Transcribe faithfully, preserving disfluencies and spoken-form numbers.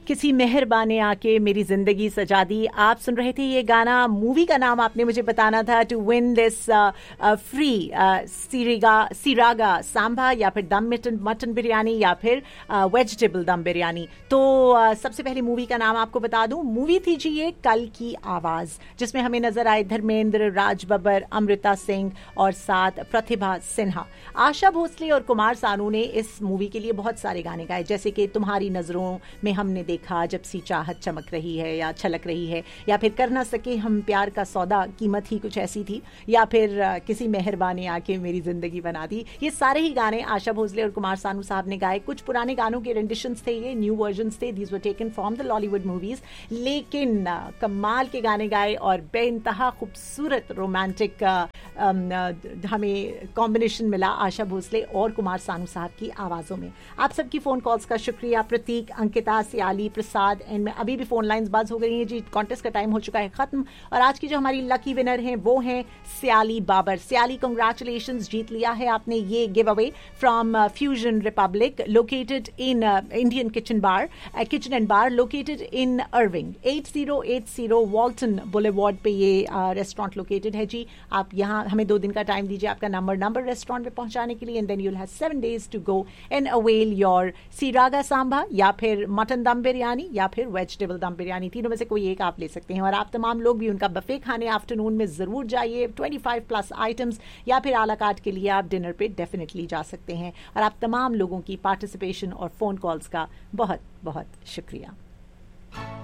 किसी मेहरबाने आके मेरी जिंदगी सजा दी। आप सुन रहे थे ये गाना। मूवी का नाम आपने मुझे बताना था to win this free सीरिगा सिरागा Sambha, या फिर दम मटन मटन बिरयानी, या फिर वेजिटेबल दम बिरयानी। तो uh, सबसे पहले मूवी का नाम आपको बता दूं। मूवी थी जी ये कल की आवाज, जिसमें हमें नजर आए धर्मेंद्र, राज बब्बर, अमृता सिंह और साथ प्रतिभा सिन्हा। आशा भोसले और कुमार सानू ने इस मूवी के लिए बहुत सारे गाने गाए, जैसे कि तुम्हारी नजरों में हमने देखा, जब सी चाहत चमक रही है या छलक रही है, या फिर कर ना सके हम प्यार का सौदा, कीमत ही कुछ ऐसी थी, या फिर किसी मेहरबानी आके मेरी जिंदगी बना दी। ये सारे ही गाने आशा भोसले और कुमार सानू साहब ने गाए। कुछ पुराने गानों के रेंडिशंस थे, ये न्यू वर्जन्स थे, these were taken from the Lollywood movies, लेकिन कमाल के गाने गाए और बेइंतहा खूबसूरत रोमांटिक हमें कॉम्बिनेशन मिला आशा भोसले और कुमार सानू साहब की आवाजों में। आप सबकी फोन कॉल्स का शुक्रिया। प्रतीक, अंकिता, सियाली, प्रसाद, एंड में अभी भी फोन लाइंस बंद हो गई हैं जी। कॉन्टेस्ट का टाइम हो चुका है खत्म, और आज की जो हमारी लकी विनर हैं वो हैं सियाली बाबर। सियाली, कंग्रेचुलेशंस, जीत लिया है आपने ये give away from fusion Republic, located in Indian kitchen bar kitchen and bar located in अर्विंग, eight zero eight zero वॉल्टन boulevard पे ये रेस्टोरेंट लोकेटेड है जी। आप यहाँ हमें दो दिन का टाइम दीजिए आपका नंबर नंबर रेस्टोरेंट पे पहुंचाने के लिए, and then you will have seven days to go and avail your सिरागा Sambha, या फिर मटन दम बिरयानी, या फिर वेजिटेबल दम बिरयानी। तीनों में से कोई एक आप ले सकते हैं। और आप तमाम लोग भी उनका बफे खाने आफ्टरनून में जरूर जाइए। पच्चीस प्लस आइटम्स, या फिर आला कार्ट के लिए आप डिनर पे डेफिनेटली जा सकते हैं। और आप तमाम लोगों की पार्टिसिपेशन और फोन कॉल्स का बहुत बहुत शुक्रिया।